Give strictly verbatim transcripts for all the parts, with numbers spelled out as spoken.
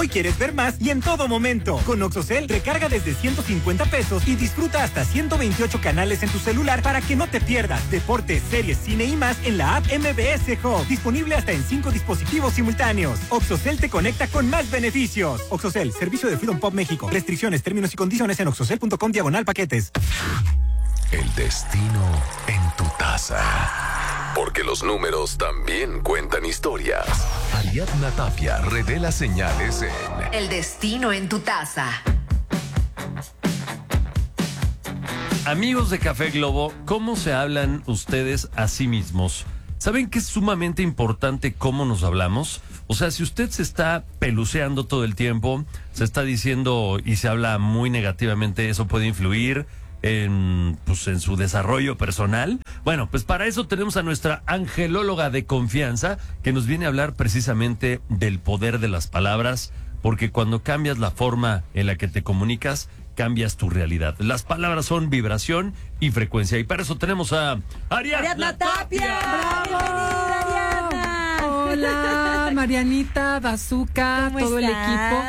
Hoy quieres ver más y en todo momento. Con OxoCell, recarga desde ciento cincuenta pesos y disfruta hasta ciento veintiocho canales en tu celular para que no te pierdas deportes, series, cine y más en la app M B S Hub. Disponible hasta en cinco dispositivos simultáneos. OxoCell te conecta con más beneficios. OxoCell, servicio de Freedom Pop México. Restricciones, términos y condiciones en oxocell punto com diagonal paquetes. El destino en tu taza. Porque los números también cuentan historias. Ariadna Tapia revela señales en El destino en tu taza. Amigos de Café Globo, ¿cómo se hablan ustedes a sí mismos? ¿Saben que es sumamente importante cómo nos hablamos? O sea, si usted se está peluceando todo el tiempo, se está diciendo y se habla muy negativamente, eso puede influir en, pues, en su desarrollo personal. Bueno, pues para eso tenemos a nuestra angelóloga de confianza, que nos viene a hablar precisamente del poder de las palabras, porque cuando cambias la forma en la que te comunicas, cambias tu realidad. Las palabras son vibración y frecuencia, y para eso tenemos a Ariadna, Ariadna Tapia. ¡Bravo! Ariadna. Hola, Marianita, Bazooka, todo el equipo.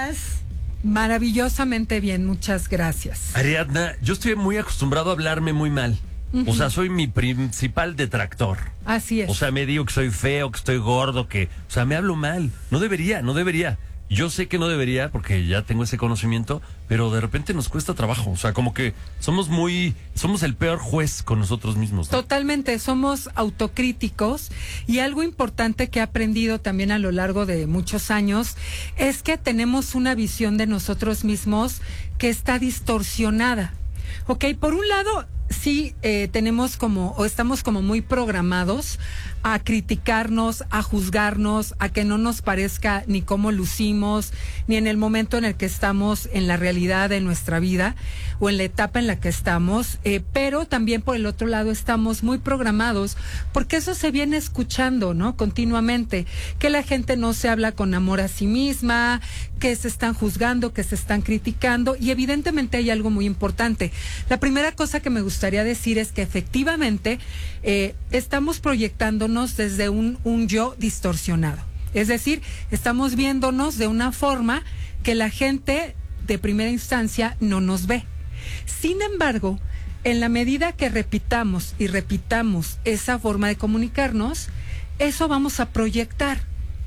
Maravillosamente bien, muchas gracias. Ariadna, yo estoy muy acostumbrado a hablarme muy mal. Uh-huh. O sea, soy mi principal detractor. Así es. O sea, me digo que soy feo, que estoy gordo, que... O sea, me hablo mal. No debería, no debería. Yo sé que no debería porque ya tengo ese conocimiento, pero de repente nos cuesta trabajo. O sea, como que somos muy... Somos el peor juez con nosotros mismos, ¿no? Totalmente, somos autocríticos, y algo importante que he aprendido también a lo largo de muchos años es que tenemos una visión de nosotros mismos que está distorsionada. Ok, por un lado, sí eh, tenemos como, o estamos como muy programados a criticarnos, a juzgarnos, a que no nos parezca ni cómo lucimos, ni en el momento en el que estamos en la realidad de nuestra vida o en la etapa en la que estamos, eh, pero también por el otro lado estamos muy programados, porque eso se viene escuchando, ¿no? Continuamente, que la gente no se habla con amor a sí misma, que se están juzgando, que se están criticando, y evidentemente hay algo muy importante. La primera cosa que me gustaría decir es que efectivamente eh, estamos proyectándonos desde un, un yo distorsionado. Es decir, estamos viéndonos de una forma que la gente de primera instancia no nos ve. Sin embargo, en la medida que repitamos y repitamos esa forma de comunicarnos, eso vamos a proyectar.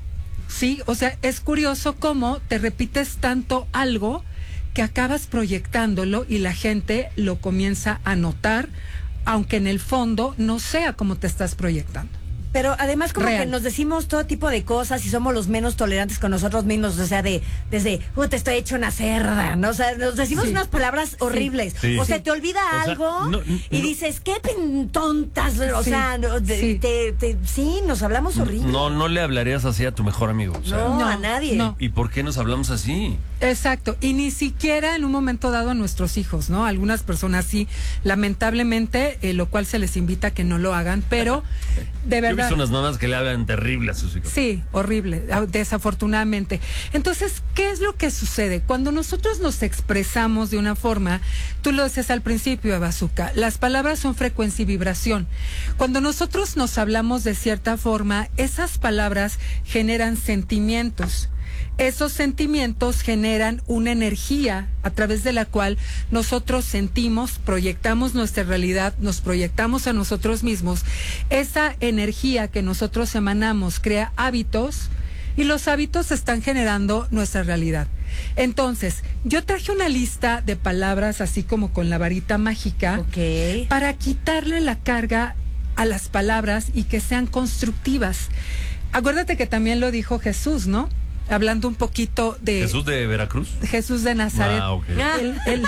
¿Sí? O sea, es curioso cómo te repites tanto algo que acabas proyectándolo y la gente lo comienza a notar, aunque en el fondo no sea como te estás proyectando. Pero además como Real. que nos decimos todo tipo de cosas y somos los menos tolerantes con nosotros mismos, o sea, de desde, uh, te estoy hecho una cerda, ¿no? O sea, nos decimos sí. unas palabras horribles. Sí. O sea, te olvida o sea, algo no, no, y dices, qué tontas, o sí. sea, no, de, sí. Te, te, sí, nos hablamos horrible. No, no le hablarías así a tu mejor amigo. O sea, no, no, a nadie. No. ¿Y por qué nos hablamos así? Exacto, y ni siquiera en un momento dado a nuestros hijos, ¿no? Algunas personas sí, lamentablemente, eh, lo cual se les invita a que no lo hagan, pero de verdad... Yo he visto unas mamás que le hablan terrible a sus hijos. Sí, horrible, desafortunadamente. Entonces, ¿qué es lo que sucede? Cuando nosotros nos expresamos de una forma, tú lo decías al principio, Bazooka, las palabras son frecuencia y vibración. Cuando nosotros nos hablamos de cierta forma, esas palabras generan sentimientos. Esos sentimientos generan una energía a través de la cual nosotros sentimos, proyectamos nuestra realidad, nos proyectamos a nosotros mismos. Esa energía que nosotros emanamos crea hábitos, y los hábitos están generando nuestra realidad. Entonces, yo traje una lista de palabras así como con la varita mágica, okay, para quitarle la carga a las palabras y que sean constructivas. Acuérdate que también lo dijo Jesús, ¿no? Hablando un poquito de... ¿Jesús de Veracruz? Jesús de Nazaret. Ah, okay. El, el,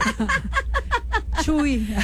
Chuy.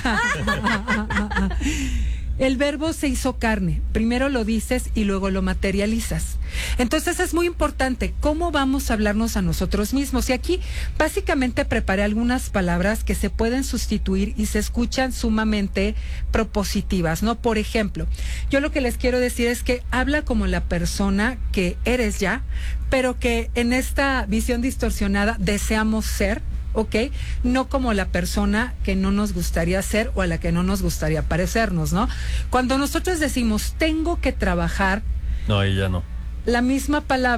El verbo se hizo carne. Primero lo dices y luego lo materializas. Entonces es muy importante cómo vamos a hablarnos a nosotros mismos. Y aquí básicamente preparé algunas palabras que se pueden sustituir y se escuchan sumamente propositivas, ¿no? Por ejemplo, yo lo que les quiero decir es que habla como la persona que eres ya, pero que en esta visión distorsionada deseamos ser. ¿Ok? No como la persona que no nos gustaría ser o a la que no nos gustaría parecernos, ¿no? Cuando nosotros decimos, tengo que trabajar... No, ella no. La misma palabra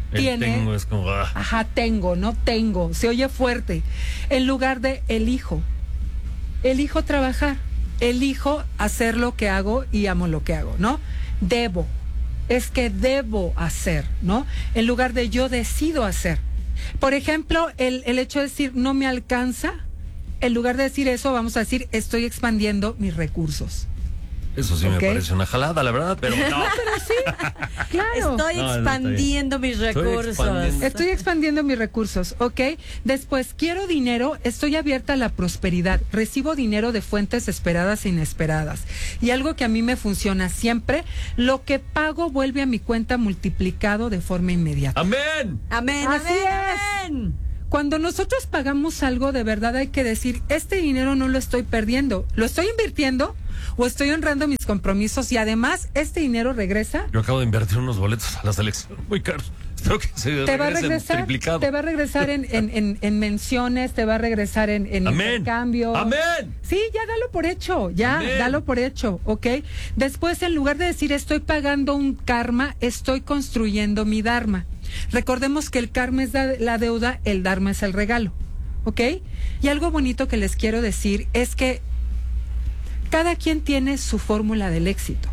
El tiene... tengo es como... Ah. Ajá, tengo, no tengo. Se oye fuerte. En lugar de elijo. Elijo trabajar. Elijo hacer lo que hago y amo lo que hago, ¿no? Debo. Es que debo hacer, ¿no? En lugar de yo decido hacer. Por ejemplo, el, el hecho de decir no me alcanza, en lugar de decir eso, vamos a decir estoy expandiendo mis recursos. Eso sí ¿Okay? me parece una jalada, la verdad, pero no. No, pero sí, claro. Estoy No, no, expandiendo mis Estoy recursos. expandiendo. Estoy expandiendo mis recursos, ¿ok? Después, quiero dinero, estoy abierta a la prosperidad, recibo dinero de fuentes esperadas e inesperadas. Y algo que a mí me funciona siempre, lo que pago vuelve a mi cuenta multiplicado de forma inmediata. ¡Amén! Amén, Así amén. Cuando nosotros pagamos algo, de verdad hay que decir, este dinero no lo estoy perdiendo, lo estoy invirtiendo o estoy honrando mis compromisos y además este dinero regresa. Yo acabo de invertir unos boletos a la selección muy caros. Espero que se te va a regresen regresar, triplicado. te va a regresar en, en, en, en menciones, te va a regresar en, en intercambio. ¡Amén! Sí, ya dalo por hecho, ya, ¡Amén! Dalo por hecho, ¿ok? Después, en lugar de decir estoy pagando un karma, estoy construyendo mi dharma. Recordemos que el karma es la, la deuda, el dharma es el regalo, ¿ok? Y algo bonito que les quiero decir es que cada quien tiene su fórmula del éxito.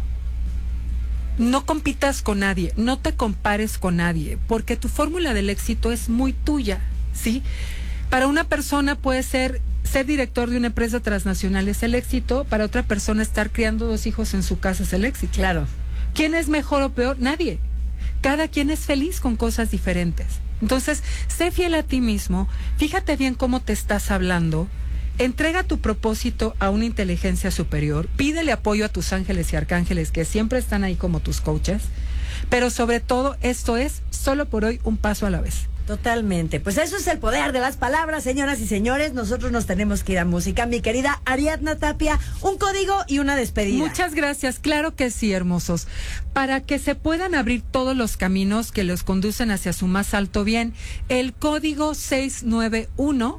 No compitas con nadie, no te compares con nadie, porque tu fórmula del éxito es muy tuya, ¿sí? Para una persona puede ser ser director de una empresa transnacional es el éxito, para otra persona estar criando dos hijos en su casa es el éxito. Claro. ¿Quién es mejor o peor? Nadie. Cada quien es feliz con cosas diferentes. Entonces, sé fiel a ti mismo, fíjate bien cómo te estás hablando, entrega tu propósito a una inteligencia superior, pídele apoyo a tus ángeles y arcángeles que siempre están ahí como tus coaches, pero sobre todo esto es solo por hoy un paso a la vez. Totalmente. Pues eso es el poder de las palabras, señoras y señores. Nosotros nos tenemos que ir a música. Mi querida Ariadna Tapia, un código y una despedida. Muchas gracias. Claro que sí, hermosos. Para que se puedan abrir todos los caminos que los conducen hacia su más alto bien, el código seiscientos noventa y uno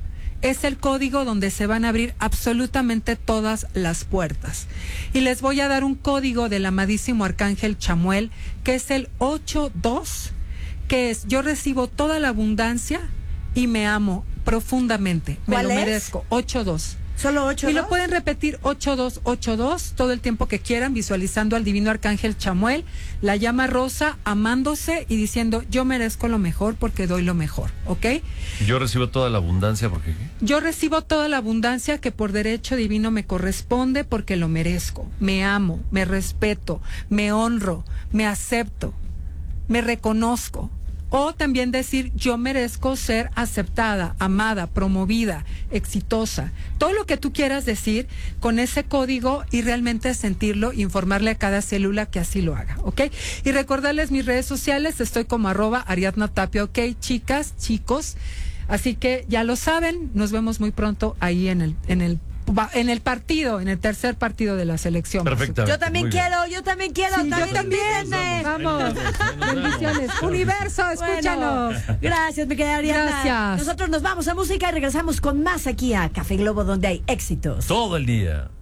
es el código donde se van a abrir absolutamente todas las puertas. Y les voy a dar un código del amadísimo Arcángel Chamuel, que es el ochenta y dos, que es yo recibo toda la abundancia y me amo profundamente. Me ¿Cuál lo es? merezco. ochenta y dos. ¿Solo ocho? Y lo pueden repetir ochenta y dos, ochenta y dos todo el tiempo que quieran, visualizando al divino Arcángel Chamuel, la llama rosa, amándose y diciendo yo merezco lo mejor porque doy lo mejor, ¿ok? Yo recibo toda la abundancia porque... Yo recibo toda la abundancia que por derecho divino me corresponde porque lo merezco. Me amo, me respeto, me honro, me acepto, me reconozco. O también decir, yo merezco ser aceptada, amada, promovida, exitosa. Todo lo que tú quieras decir con ese código y realmente sentirlo, informarle a cada célula que así lo haga, ¿ok? Y recordarles mis redes sociales, estoy como arroba Ariadna Tapia, ¿ok? Chicas, chicos. Así que ya lo saben, nos vemos muy pronto ahí en el, en el en el partido, en el tercer partido de la selección. Perfectamente. Yo también muy bien. quiero, yo también quiero. Sí, también yo también. viene. Vamos. Bendiciones. Universo, escúchanos. Bueno, gracias, mi querida Ariadna. Gracias. Nosotros nos vamos a música y regresamos con más aquí a Café Globo, donde hay éxitos. Todo el día.